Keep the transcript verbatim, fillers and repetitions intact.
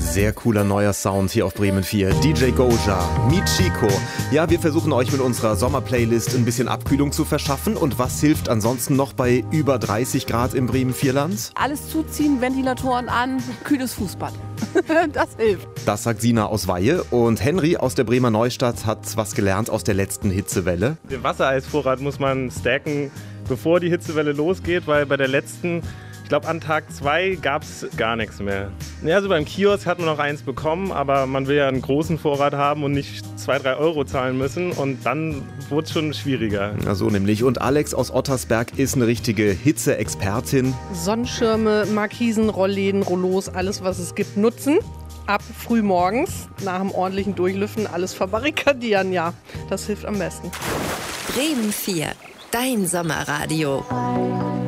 Sehr cooler neuer Sound hier auf Bremen vier. D J Goja, Michiko. Ja, wir versuchen euch mit unserer Sommerplaylist ein bisschen Abkühlung zu verschaffen. Und was hilft ansonsten noch bei über dreißig Grad im Bremen vier Land? Alles zuziehen, Ventilatoren an, kühles Fußbad. Das hilft. Das sagt Sina aus Weihe. Und Henry aus der Bremer Neustadt hat was gelernt aus der letzten Hitzewelle. Den Wassereisvorrat muss man stacken, bevor die Hitzewelle losgeht, weil bei der letzten, ich glaube an Tag zwei gab es gar nichts mehr. Ja, also beim Kiosk hat man noch eins bekommen, aber man will ja einen großen Vorrat haben und nicht zwei, drei Euro zahlen müssen und dann wurde es schon schwieriger. Ja, so nämlich. Und Alex aus Ottersberg ist eine richtige Hitze-Expertin. Sonnenschirme, Markisen, Rollläden, Rollos, alles was es gibt, nutzen. Ab früh morgens, nach einem ordentlichen Durchlüften, alles verbarrikadieren, ja, das hilft am besten. Bremen vier, dein Sommerradio.